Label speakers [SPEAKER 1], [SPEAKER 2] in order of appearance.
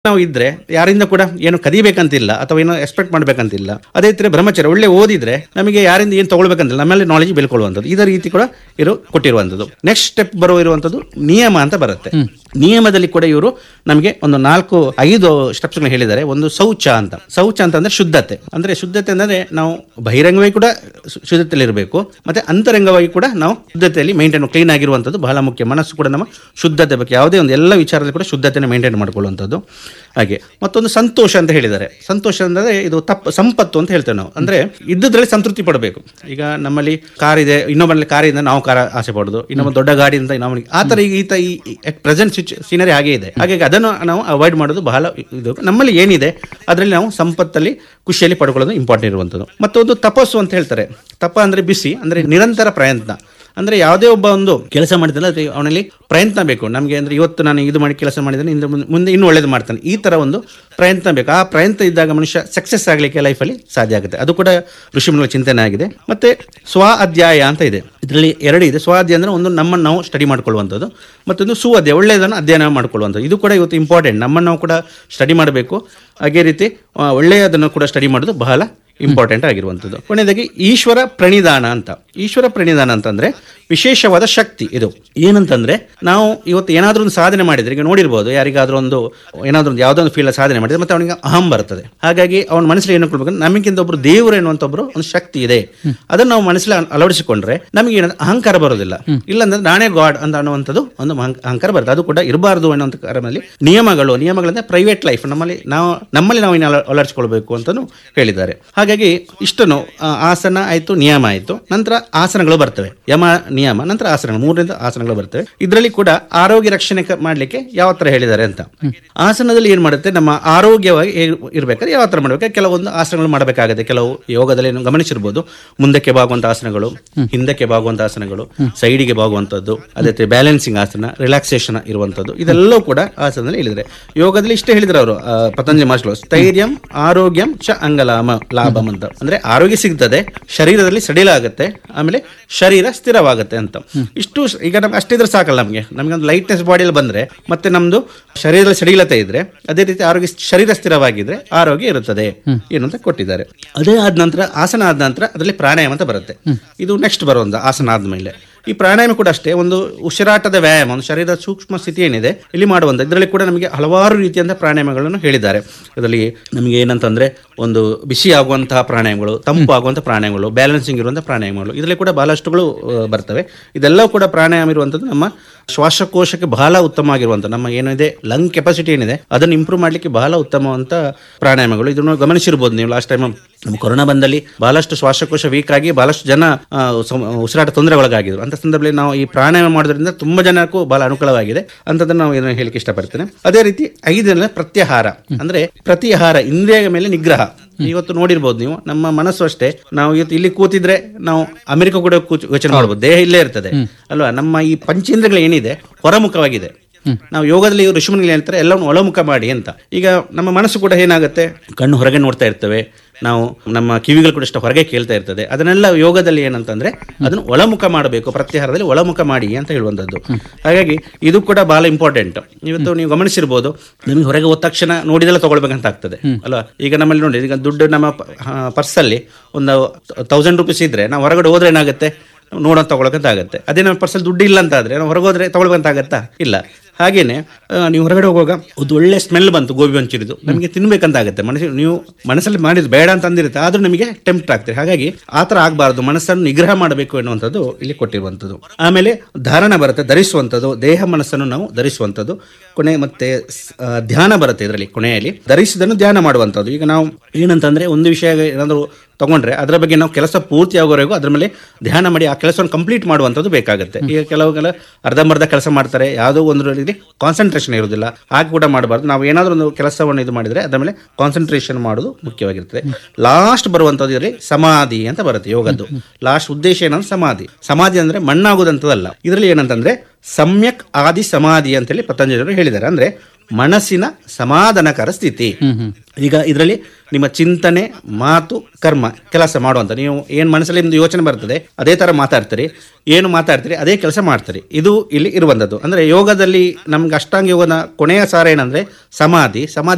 [SPEAKER 1] ನಾವು ಇದ್ರೆ ಯಾರಿಂದ ಕೂಡ ಏನು ಕದಿಬೇಕಂತಿಲ್ಲ ಅಥವಾ ಏನೋ ಎಕ್ಸ್ಪೆಕ್ಟ್ ಮಾಡ್ಬೇಕಂತಿಲ್ಲ. ಅದೇ ರೀತಿ ಬ್ರಹ್ಮಚರ್ಯ ಒಳ್ಳೆ ಓದಿದ್ರೆ ನಮಗೆ ಯಾರಿಂದ ಏನು ತಗೊಳ್ಬೇಕಂತಿಲ್ಲ, ನಮ್ಮಲ್ಲಿ ನಾಲೆಜ್ ಬೆಳ್ಕೊಳ್ಳುವಂಥದ್ದು ಇದೇ ರೀತಿ ಕೂಡ ಕೊಟ್ಟಿರುವಂಥದ್ದು. ನೆಕ್ಸ್ಟ್ ಸ್ಟೆಪ್ ಇರುವಂಥದ್ದು ನಿಯಮ ಅಂತ ಬರುತ್ತೆ. ನಿಯಮದಲ್ಲಿ ಕೂಡ ಇವರು ನಮಗೆ ಒಂದು 4-5 ಸ್ಟೆಪ್ಸ್ ಹೇಳಿದ್ದಾರೆ. ಒಂದು ಶೌಚ ಅಂತ. ಶೌಚ ಅಂತಂದ್ರೆ ಶುದ್ಧತೆ. ಅಂದ್ರೆ ಶುದ್ಧತೆ ಅಂದ್ರೆ ನಾವು ಬಹಿರಂಗವಾಗಿ ಕೂಡ ಶುದ್ಧತೆಯಲ್ಲಿ ಇರಬೇಕು, ಮತ್ತೆ ಅಂತರಂಗವಾಗಿ ಕೂಡ ನಾವು ಶುದ್ಧತೆಯಲ್ಲಿ ಮೇಂಟೈನ್ ಕ್ಲೀನ್ ಆಗಿರುವಂಥದ್ದು ಬಹಳ ಮುಖ್ಯ. ಮನಸ್ಸು ಕೂಡ ನಮ್ಮ ಶುದ್ಧತೆ ಬಗ್ಗೆ ಯಾವುದೇ ಒಂದು ಎಲ್ಲ ವಿಚಾರದಲ್ಲಿ ಕೂಡ ಶುದ್ಧತೆಯನ್ನು ಮೇಂಟೈನ್ ಮಾಡ್ಕೊಳ್ಳುವಂಥದ್ದು. ಹಾಗೆ ಮತ್ತೊಂದು ಸಂತೋಷ ಅಂತ ಹೇಳಿದ್ದಾರೆ. ಸಂತೋಷ ಅಂದ್ರೆ ಇದು ಸಂಪತ್ತು ಅಂತ ಹೇಳ್ತೇವೆ ನಾವು. ಅಂದ್ರೆ ಇದ್ದದ್ರಲ್ಲಿ ಸಂತೃಪ್ತಿ ಪಡಬೇಕು. ಈಗ ನಮ್ಮಲ್ಲಿ ಕಾರ್ ಇದೆ, ಇನ್ನೊಬ್ಬರಲ್ಲಿ ಕಾರಿಂದ ನಾವು ಕಾರ್ ಆಸೆ ಪಡೋದು, ಇನ್ನೊಬ್ಬ ದೊಡ್ಡ ಗಾಡಿಯಿಂದ ನಾವು ಆ ಥರ ಈ ಪ್ರೆಸೆಂಟ್ ಸೀನರಿ ಹಾಗೆ ಇದೆ. ಹಾಗಾಗಿ ಅದನ್ನು ನಾವು ಅವಾಯ್ಡ್ ಮಾಡೋದು ಬಹಳ ಇದು. ನಮ್ಮಲ್ಲಿ ಏನಿದೆ ಅದರಲ್ಲಿ ನಾವು ಸಂಪತ್ತಲ್ಲಿ ಖುಷಿಯಲ್ಲಿ ಪಡ್ಕೊಳ್ಳೋದು ಇಂಪಾರ್ಟೆಂಟ್ ಇರುವಂಥದ್ದು. ಮತ್ತೊಂದು ತಪಸ್ಸು ಅಂತ ಹೇಳ್ತಾರೆ. ತಪ ಅಂದ್ರೆ ಬಿಸಿ, ಅಂದ್ರೆ ನಿರಂತರ ಪ್ರಯತ್ನ. ಅಂದ್ರೆ ಯಾವುದೇ ಒಬ್ಬ ಒಂದು ಕೆಲಸ ಮಾಡಿದ್ರೆ ಅವನಲ್ಲಿ ಪ್ರಯತ್ನ ಬೇಕು ನಮಗೆ. ಅಂದ್ರೆ ಇವತ್ತು ನಾನು ಇದು ಮಾಡಿ ಕೆಲಸ ಮಾಡಿದ್ರೆ ಮುಂದೆ ಇನ್ನೂ ಒಳ್ಳೇದು ಮಾಡ್ತಾನೆ, ಈ ತರ ಒಂದು ಪ್ರಯತ್ನ ಬೇಕು. ಆ ಪ್ರಯತ್ನ ಇದ್ದಾಗ ಮನುಷ್ಯ ಸಕ್ಸಸ್ ಆಗ್ಲಿಕ್ಕೆ ಲೈಫಲ್ಲಿ ಸಾಧ್ಯ ಆಗುತ್ತೆ. ಅದು ಕೂಡ ಋಷಿಮುನಿಗಳ ಚಿಂತನೆ ಆಗಿದೆ. ಮತ್ತೆ ಸ್ವ ಅಧ್ಯಾಯ ಅಂತ ಇದೆ. ಇದರಲ್ಲಿ 2 ಇದೆ. ಸ್ವ ಅಧ್ಯಾಯ ಅಂದ್ರೆ ಒಂದು ನಮ್ಮನ್ನು ನಾವು ಸ್ಟಡಿ ಮಾಡ್ಕೊಳ್ಳುವಂಥದ್ದು, ಮತ್ತೊಂದು ಸು ಅಧ್ಯಾಯ ಒಳ್ಳೆಯದನ್ನು ಅಧ್ಯಯನ ಮಾಡ್ಕೊಳ್ಳುವಂಥದ್ದು. ಇದು ಕೂಡ ಇವತ್ತು ಇಂಪಾರ್ಟೆಂಟ್. ನಮ್ಮನ್ನು ನಾವು ಕೂಡ ಸ್ಟಡಿ ಮಾಡಬೇಕು, ಅದೇ ರೀತಿ ಒಳ್ಳೆಯದನ್ನು ಕೂಡ ಸ್ಟಡಿ ಮಾಡೋದು ಬಹಳ ಇಂಪಾರ್ಟೆಂಟ್ ಆಗಿರುವಂಥದ್ದು. ಕೊನೆಯದಾಗಿ ಈಶ್ವರ ಪ್ರಣಿಧಾನ ಅಂತ. ಈಶ್ವರ ಪ್ರಣಿಧಾನ ಅಂತಂದ್ರೆ ವಿಶೇಷವಾದ ಶಕ್ತಿ. ಇದು ಏನಂತಂದ್ರೆ ನಾವು ಇವತ್ತು ಏನಾದ್ರೂ ಒಂದು ಸಾಧನೆ ಮಾಡಿದ್ರೆ, ಈಗ ನೋಡಿರ್ಬೋದು ಯಾರಿಗಾದ್ರೂ ಒಂದು ಏನಾದ್ರೂ ಒಂದು ಯಾವುದೋ ಒಂದು ಫೀಲ್ಡ್ ಸಾಧನೆ ಮಾಡಿದ್ರೆ ಮತ್ತೆ ಅವನಿಗೆ ಅಹಂ ಬರ್ತದೆ. ಹಾಗಾಗಿ ಅವನ ಮನಸ್ಸಲ್ಲಿ ಏನು ಕೊಡ್ಬೇಕು, ನಮಗಿಂತ ಒಬ್ರು ದೇವರು ಎನ್ನುವಂತ ಒಬ್ರು ಒಂದು ಶಕ್ತಿ ಇದೆ, ಅದನ್ನು ನಾವು ಮನಸ್ಸಲ್ಲಿ ಅಳವಡಿಸಿಕೊಂಡ್ರೆ ನಮಗೆ ಏನಂದ್ರೆ ಅಹಂಕಾರ ಬರೋದಿಲ್ಲ. ಇಲ್ಲಾಂದ್ರೆ ನಾನೇ ಗಾಡ್ ಅಂತ ಅನ್ನುವಂಥದ್ದು ಒಂದು ಅಹಂಕಾರ ಬರುತ್ತೆ. ಅದು ಕೂಡ ಇರಬಾರ್ದು ಅನ್ನುವಂಥ ಕಾರಣದಲ್ಲಿ ನಿಯಮಗಳಂದ್ರೆ ಪ್ರೈವೇಟ್ ಲೈಫ್ ನಮ್ಮಲ್ಲಿ ನಾವು ಇನ್ನು ಅಳವಡಿಸಿಕೊಳ್ಬೇಕು ಅಂತಾನು ಹೇಳಿದ್ದಾರೆ. ಹಾಗಾಗಿ ಇಷ್ಟನ್ನು ಆಸನ ಆಯ್ತು, ನಿಯಮ ಆಯ್ತು, ನಂತರ ಆಸನಗಳು ಬರ್ತವೆ. ಯಮ ನಿಯಮ ನಂತರ ಆಸನಗಳು, 3 ಆಸನಗಳು ಬರ್ತವೆ. ಇದರಲ್ಲಿ ಕೂಡ ಆರೋಗ್ಯ ರಕ್ಷಣೆ ಮಾಡ್ಲಿಕ್ಕೆ ಯಾವ ತರ ಹೇಳಿದ್ದಾರೆ ಅಂತ. ಆಸನದಲ್ಲಿ ಏನ್ ಮಾಡುತ್ತೆ, ನಮ್ಮ ಆರೋಗ್ಯವಾಗಿ ಇರ್ಬೇಕಾದ್ರೆ ಯಾವ ತರ ಮಾಡ್ಬೇಕು, ಕೆಲವೊಂದು ಆಸನಗಳು ಮಾಡಬೇಕಾಗುತ್ತೆ. ಕೆಲವು ಯೋಗದಲ್ಲಿ ಗಮನಿಸಿರ್ಬೋದು, ಮುಂದಕ್ಕೆ ಬಾಗುವಂತ ಆಸನಗಳು, ಹಿಂದಕ್ಕೆ ಬಾಗುವಂತ ಆಸನಗಳು, ಸೈಡಿಗೆ ಬಾಗುವಂತದ್ದು, ಅದೇ ರೀತಿ ಬ್ಯಾಲೆನ್ಸಿಂಗ್ ಆಸನ, ರಿಲ್ಯಾಕ್ಸೇಷನ್ ಇರುವಂತದ್ದು, ಇದೆಲ್ಲವೂ ಕೂಡ ಆಸನದಲ್ಲಿ ಹೇಳಿದ್ದಾರೆ. ಯೋಗದಲ್ಲಿ ಇಷ್ಟೇ ಹೇಳಿದ್ರು ಅವರು, ಪತಂಜಲಿ ಮಾಸ್ಟರ್, ಸ್ಥೈರ್ಯಂ ಆರೋಗ್ಯಂ ಚ ಅಂಗಲಾಮ ಲಾಭಂ ಅಂತ. ಅಂದ್ರೆ ಆರೋಗ್ಯ ಸಿಗ್ತದೆ, ಶರೀರದಲ್ಲಿ ಸಡಿಲ ಆಗುತ್ತೆ, ಆಮೇಲೆ ಶರೀರ ಸ್ಥಿರವಾಗುತ್ತೆ ಅಂತ. ಇಷ್ಟು ಈಗ ನಮ್ಗೆ ಅಷ್ಟಿದ್ರೆ ಸಾಕಲ್ಲ. ನಮ್ಗೆ ಒಂದು ಲೈಟ್ನೆಸ್ ಬಾಡಿಯಲ್ಲಿ ಬಂದ್ರೆ ಮತ್ತೆ ನಮ್ದು ಶರೀರದಲ್ಲಿ ಸಡಿಲತೆ ಇದ್ರೆ, ಅದೇ ರೀತಿ ಶರೀರ ಸ್ಥಿರವಾಗಿದ್ರೆ ಆರೋಗ್ಯ ಇರುತ್ತದೆ ಏನಂತ ಕೊಟ್ಟಿದ್ದಾರೆ. ಅದೇ ಆದ ನಂತರ ಆಸನ ಆದ ನಂತರ ಅದರಲ್ಲಿ ಪ್ರಾಣಾಯಾಮ ಅಂತ ಬರುತ್ತೆ. ಇದು ನೆಕ್ಸ್ಟ್ ಬರುವಂತ ಆಸನ ಆದ್ಮೇಲೆ ಈ ಪ್ರಾಣಾಯಾಮ ಕೂಡ ಅಷ್ಟೇ ಒಂದು ಉಸಿರಾಟದ ವ್ಯಾಯಾಮ, ಒಂದು ಶರೀರದ ಸೂಕ್ಷ್ಮ ಸ್ಥಿತಿ ಏನಿದೆ ಇಲ್ಲಿ ಮಾಡುವಂತ. ಇದರಲ್ಲಿ ಕೂಡ ನಮಗೆ ಹಲವಾರು ರೀತಿಯಂತಹ ಪ್ರಾಣಾಯಾಮಗಳನ್ನು ಹೇಳಿದ್ದಾರೆ. ಇದರಲ್ಲಿ ನಮಗೆ ಏನಂತಂದ್ರೆ ಒಂದು ಬಿಸಿ ಆಗುವಂತಹ ಪ್ರಾಣಾಯಾಮಗಳು, ತಂಪು ಆಗುವಂತಹ ಪ್ರಾಣಾಯಾಮಗಳು, ಬ್ಯಾಲೆನ್ಸಿಂಗ್ ಇರುವಂತಹ ಪ್ರಾಣಾಯಾಮಗಳು, ಇದರಲ್ಲಿ ಕೂಡ ಬಹಳಷ್ಟುಗಳು ಬರ್ತವೆ. ಇದೆಲ್ಲವೂ ಕೂಡ ಪ್ರಾಣಾಯಾಮ ಇರುವಂತದ್ದು ನಮ್ಮ ಶ್ವಾಸಕೋಶಕ್ಕೆ ಬಹಳ ಉತ್ತಮವಾಗಿರುವಂತ, ನಮ್ಮ ಏನಿದೆ ಲಂಗ್ ಕೆಪಾಸಿಟಿ ಏನಿದೆ ಅದನ್ನು ಇಂಪ್ರೂವ್ ಮಾಡ್ಲಿಕ್ಕೆ ಬಹಳ ಉತ್ತಮವಂತ ಪ್ರಾಣಾಯಾಮಗಳು. ಇದನ್ನು ಗಮನಿಸಿರ್ಬೋದು ನೀವು. ಲಾಸ್ಟ್ ಟೈಮ್ ನಮ್ಮ ಕೊರೋನಾ ಬಂದಲ್ಲಿ ಬಹಳಷ್ಟು ಶ್ವಾಸಕೋಶ ವೀಕ್ ಆಗಿ ಬಹಳಷ್ಟು ಜನ ಉಸಿರಾಟ ತೊಂದರೆಗೊಳಗಾಗಿದ್ರು. ಅಂತ ಸಂದರ್ಭದಲ್ಲಿ ನಾವು ಈ ಪ್ರಾಣಾಯಾಮ ಮಾಡೋದ್ರಿಂದ ತುಂಬಾ ಜನಕ್ಕೂ ಬಹಳ ಅನುಕೂಲವಾಗಿದೆ ಅಂತದನ್ನು ನಾವು ಏನೋ ಹೇಳಿಕ್ಕೆ ಇಷ್ಟಪಡ್ತೇನೆ. ಅದೇ ರೀತಿ 5ನೇ ಪ್ರತ್ಯಾಹಾರ, ಅಂದ್ರೆ ಪ್ರತಿಹಾರ, ಇಂದ್ರಿಯ ಮೇಲೆ ನಿಗ್ರಹ. ಇವತ್ತು ನೋಡಿರ್ಬೋದು ನೀವು, ನಮ್ಮ ಮನಸ್ಸು ಅಷ್ಟೇ. ನಾವು ಇವತ್ತು ಇಲ್ಲಿ ಕೂತಿದ್ರೆ ನಾವು ಅಮೆರಿಕ ಕೂಡ ಯೋಚನೆ ಮಾಡ್ಬೋದು, ದೇಹ ಇಲ್ಲೇ ಇರ್ತದೆ ಅಲ್ವಾ. ನಮ್ಮ ಈ ಪಂಚೇಂದ್ರಿಯಗಳು ಏನಿದೆ ಹೊರಮುಖವಾಗಿದೆ. ನಾವು ಯೋಗದಲ್ಲಿ ಋಷಿಮುನಿಗಳು ಹೇಳ್ತಾರೆ ಎಲ್ಲವನ್ನು ಒಳಮುಖ ಮಾಡಿ ಅಂತ. ಈಗ ನಮ್ಮ ಮನಸ್ಸು ಕೂಡ ಏನಾಗುತ್ತೆ, ಕಣ್ಣು ಹೊರಗೆ ನೋಡ್ತಾ ಇರ್ತವೆ, ನಾವು ನಮ್ಮ ಕಿವಿಗಳು ಕೂಡ ಅಷ್ಟು ಹೊರಗೆ ಕೇಳ್ತಾ ಇರ್ತದೆ. ಅದನ್ನೆಲ್ಲ ಯೋಗದಲ್ಲಿ ಏನಂತಂದ್ರೆ ಅದನ್ನು ಒಳಮುಖ ಮಾಡಬೇಕು, ಪ್ರತ್ಯಾಹಾರದಲ್ಲಿ ಒಳಮುಖ ಮಾಡಿ ಅಂತ ಹೇಳುವಂಥದ್ದು. ಹಾಗಾಗಿ ಇದು ಕೂಡ ಬಹಳ ಇಂಪಾರ್ಟೆಂಟ್. ಇವತ್ತು ನೀವು ಗಮನಿಸಿರ್ಬೋದು, ನಮಗೆ ಹೊರಗೆ ಹೋದ ತಕ್ಷಣ ನೋಡಿದೆಲ್ಲ ತಗೊಳ್ಬೇಕಂತ ಆಗ್ತದೆ ಅಲ್ವಾ. ಈಗ ನಮ್ಮಲ್ಲಿ ನೋಡಿ, ಈಗ ದುಡ್ಡು ನಮ್ಮ ಪರ್ಸಲ್ಲಿ ಒಂದು 1000 ರೂಪೀಸ್ ಇದ್ರೆ ನಾವು ಹೊರಗಡೆ ಹೋದ್ರೆ ಏನಾಗುತ್ತೆ, ನೋಡೋದು ತಗೊಳಕಂತ ಆಗುತ್ತೆ. ಅದೇ ನಮ್ಮ ಪರ್ಸಲ್ಲಿ ದುಡ್ಡು ಇಲ್ಲ ಅಂತ ಆದ್ರೆ ನಾವು ಹೊರಗೋದ್ರೆ ತಗೊಳ್ಬೇಕಂತ ಆಗತ್ತಾ, ಇಲ್ಲ. ಹಾಗೇನೆ ನೀವು ಹೊರಗಡೆ ಹೋಗುವಾಗ ಒಂದು ಒಳ್ಳೆ ಸ್ಮೆಲ್ ಬಂತು ಗೋಬಿ ಮಂಚೂರಿದು, ನಮಗೆ ತಿನ್ಬೇಕಂತ ಆಗುತ್ತೆ. ನೀವು ಮನಸ್ಸಲ್ಲಿ ಮಾಡಿದ್ದು ಬೇಡ ಅಂತ ಅಂದಿರುತ್ತೆ, ಆದ್ರೂ ನಿಮಗೆ ಟೆಂಪ್ಟ್ ಆಗ್ತದೆ. ಹಾಗಾಗಿ ಆ ಥರ ಆಗಬಾರ್ದು, ಮನಸ್ಸನ್ನು ನಿಗ್ರಹ ಮಾಡಬೇಕು ಎನ್ನುವಂಥದ್ದು ಇಲ್ಲಿ ಕೊಟ್ಟಿರುವಂಥದ್ದು. ಆಮೇಲೆ ಧಾರಣ ಬರುತ್ತೆ, ಧರಿಸುವಂಥದ್ದು, ದೇಹ ಮನಸ್ಸನ್ನು ನಾವು ಧರಿಸುವಂಥದ್ದು. ಕೊನೆ ಮತ್ತೆ ಧ್ಯಾನ ಬರುತ್ತೆ ಇದರಲ್ಲಿ, ಕೊನೆಯಲ್ಲಿ ಧರಿಸಿದನ್ನು ಧ್ಯಾನ ಮಾಡುವಂಥದ್ದು. ಈಗ ನಾವು ಏನಂತಂದ್ರೆ ಒಂದು ವಿಷಯ ಏನಾದರೂ ತಗೊಂಡ್ರೆ ಅದರ ಬಗ್ಗೆ ನಾವು ಕೆಲಸ ಪೂರ್ತಿ ಆಗೋವರೆಗೂ ಅದ್ರ ಮೇಲೆ ಧ್ಯಾನ ಮಾಡಿ ಆ ಕೆಲಸವನ್ನು ಕಂಪ್ಲೀಟ್ ಮಾಡುವಂಥದ್ದು ಬೇಕಾಗುತ್ತೆ. ಈಗ ಕೆಲವು ಅರ್ಧಂಬರ್ಧ ಕೆಲಸ ಮಾಡ್ತಾರೆ, ಯಾವುದೋ ಒಂದು ರೀತಿ ಕಾನ್ಸಂಟ್ರೇಷನ್ ಇರೋದಿಲ್ಲ. ಹಾಗೆ ಕೂಡ ಮಾಡಬಾರ್ದು. ನಾವು ಏನಾದರೂ ಒಂದು ಕೆಲಸವನ್ನು ಇದು ಮಾಡಿದ್ರೆ ಅದರ ಮೇಲೆ ಕಾನ್ಸಂಟ್ರೇಷನ್ ಮಾಡೋದು ಮುಖ್ಯವಾಗಿರ್ತದೆ. ಲಾಸ್ಟ್ ಬರುವಂಥದ್ದು ಇದರಲ್ಲಿ ಸಮಾಧಿ ಅಂತ ಬರುತ್ತೆ. ಯೋಗದ್ದು ಲಾಸ್ಟ್ ಉದ್ದೇಶ ಏನಂದ್ರೆ ಸಮಾಧಿ. ಸಮಾಧಿ ಅಂದ್ರೆ ಮಣ್ಣಾಗುದಂಥದ್ದಲ್ಲ. ಇದರಲ್ಲಿ ಏನಂತಂದ್ರೆ ಸಮ್ಯಕ್ ಆದಿ ಸಮಾಧಿ ಅಂತೇಳಿ ಪತಂಜಲಿಯವರು ಹೇಳಿದ್ದಾರೆ. ಅಂದ್ರೆ ಮನಸ್ಸಿನ ಸಮಾಧಾನಕರ ಸ್ಥಿತಿ. ಈಗ ಇದರಲ್ಲಿ ನಿಮ್ಮ ಚಿಂತನೆ, ಮಾತು, ಕರ್ಮ, ಕೆಲಸ ಮಾಡುವಂತ, ನೀವು ಏನು ಮನಸ್ಸಲ್ಲಿ ನಿಮ್ದು ಯೋಚನೆ ಬರ್ತದೆ ಅದೇ ತರ ಮಾತಾಡ್ತೀರಿ, ಏನು ಮಾತಾಡ್ತೀರಿ ಅದೇ ಕೆಲಸ ಮಾಡ್ತೀರಿ. ಇದು ಇಲ್ಲಿ ಇರುವಂಥದ್ದು. ಅಂದ್ರೆ ಯೋಗದಲ್ಲಿ ನಮ್ಗೆ ಅಷ್ಟಾಂಗ ಯೋಗದ ಕೊನೆಯ ಸಾರ ಏನಂದ್ರೆ ಸಮಾಧಿ